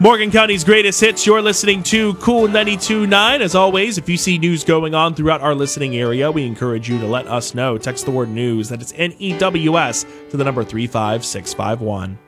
Morgan County's greatest hits. You're listening to Cool 92.9. As always, if you see news going on throughout our listening area, we encourage you to let us know. Text the word news, that is NEWS, to the number 35651.